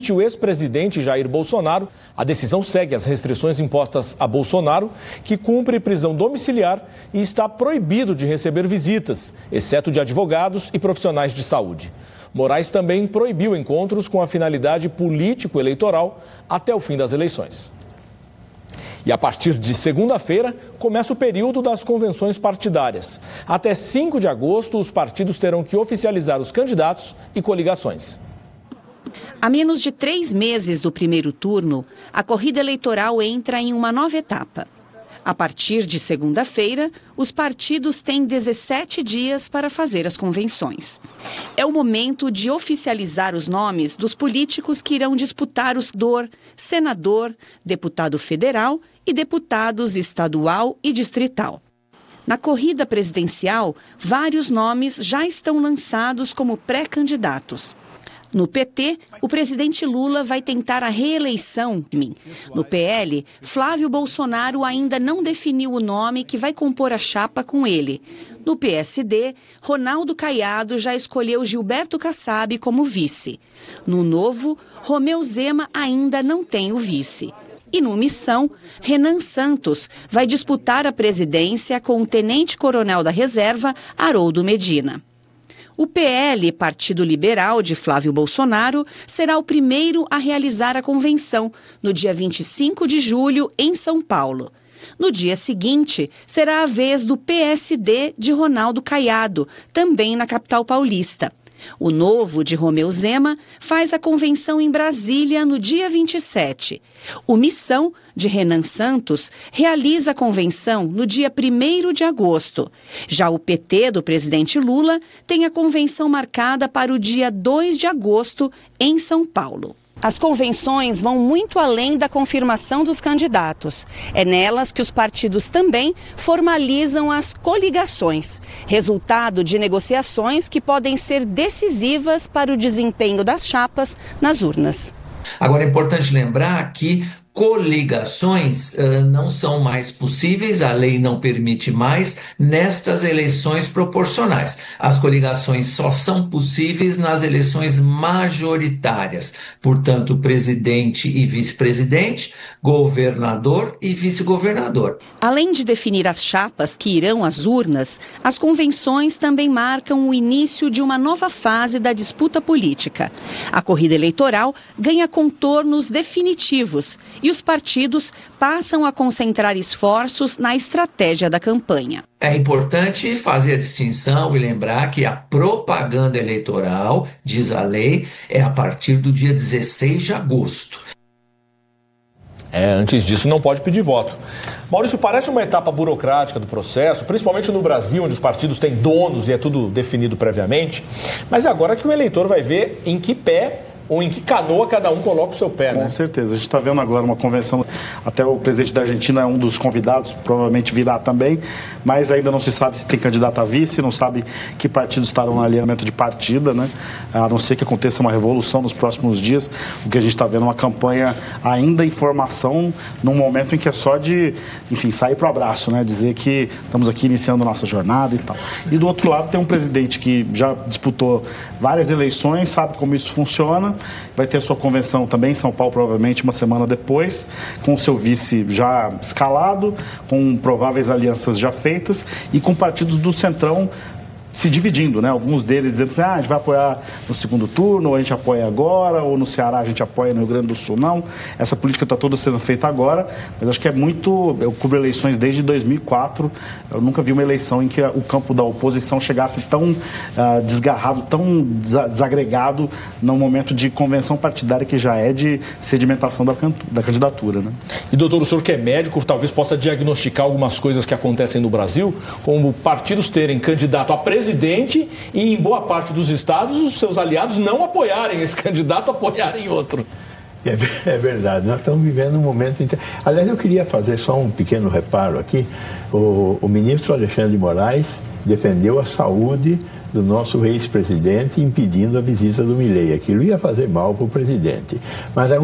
O ex-presidente Jair Bolsonaro, a decisão segue as restrições impostas a Bolsonaro, que cumpre prisão domiciliar e está proibido de receber visitas, exceto de advogados e profissionais de saúde. Moraes também proibiu encontros com a finalidade político-eleitoral até o fim das eleições. E a partir de segunda-feira, começa o período das convenções partidárias. Até 5 de agosto, os partidos terão que oficializar os candidatos e coligações. A menos de 3 meses do primeiro turno, a corrida eleitoral entra em uma nova etapa. A partir de segunda-feira, os partidos têm 17 dias para fazer as convenções. É o momento de oficializar os nomes dos políticos que irão disputar o senador, deputado federal e deputados estadual e distrital. Na corrida presidencial, vários nomes já estão lançados como pré-candidatos. No PT, o presidente Lula vai tentar a reeleição. No PL, Flávio Bolsonaro ainda não definiu o nome que vai compor a chapa com ele. No PSD, Ronaldo Caiado já escolheu Gilberto Kassab como vice. No Novo, Romeu Zema ainda não tem o vice. E no Missão, Renan Santos vai disputar a presidência com o tenente-coronel da reserva, Haroldo Medina. O PL, Partido Liberal de Flávio Bolsonaro, será o primeiro a realizar a convenção, no dia 25 de julho, em São Paulo. No dia seguinte, será a vez do PSD de Ronaldo Caiado, também na capital paulista. O Novo, de Romeu Zema, faz a convenção em Brasília no dia 27. O Missão, de Renan Santos, realiza a convenção no dia 1º de agosto. Já o PT do presidente Lula tem a convenção marcada para o dia 2 de agosto em São Paulo. As convenções vão muito além da confirmação dos candidatos. É nelas que os partidos também formalizam as coligações, resultado de negociações que podem ser decisivas para o desempenho das chapas nas urnas. Agora é importante lembrar que coligações não são mais possíveis, a lei não permite mais nestas eleições proporcionais. As coligações só são possíveis nas eleições majoritárias, portanto, presidente e vice-presidente, governador e vice-governador. Além de definir as chapas que irão às urnas, as convenções também marcam o início de uma nova fase da disputa política. A corrida eleitoral ganha contornos definitivos e os partidos passam a concentrar esforços na estratégia da campanha. É importante fazer a distinção e lembrar que a propaganda eleitoral, diz a lei, é a partir do dia 16 de agosto. Antes disso não pode pedir voto. Maurício, parece uma etapa burocrática do processo, principalmente no Brasil, onde os partidos têm donos e é tudo definido previamente. Mas é agora que o eleitor vai ver em que pé ou em que canoa cada um coloca o seu pé, né? Com certeza. A gente está vendo agora uma convenção, até o presidente da Argentina é um dos convidados, provavelmente virá também, mas ainda não se sabe se tem candidato a vice, não sabe que partidos estarão no alinhamento de partida, né? A não ser que aconteça uma revolução nos próximos dias, o que a gente está vendo é uma campanha ainda em formação, num momento em que é só de, enfim, sair para o abraço, né? Dizer que estamos aqui iniciando nossa jornada e tal. E do outro lado tem um presidente que já disputou várias eleições, sabe como isso funciona, vai ter a sua convenção também em São Paulo, provavelmente uma semana depois, com o seu vice já escalado, com prováveis alianças já feitas e com partidos do Centrão se dividindo, né? Alguns deles dizendo assim, a gente vai apoiar no segundo turno, ou a gente apoia agora, ou no Ceará a gente apoia no Rio Grande do Sul, não. Essa política está toda sendo feita agora, mas acho que é muito... Eu cubro eleições desde 2004, eu nunca vi uma eleição em que o campo da oposição chegasse tão desgarrado, tão desagregado num momento de convenção partidária que já é de sedimentação da candidatura, né? E doutor, o senhor que é médico, talvez possa diagnosticar algumas coisas que acontecem no Brasil, como partidos terem candidato a presidente e em boa parte dos estados os seus aliados não apoiarem esse candidato, apoiarem outro. É verdade, nós estamos vivendo um momento... Aliás, eu queria fazer só um pequeno reparo aqui. O ministro Alexandre de Moraes defendeu a saúde do nosso ex-presidente impedindo a visita do Milei. Aquilo ia fazer mal para o presidente. Mas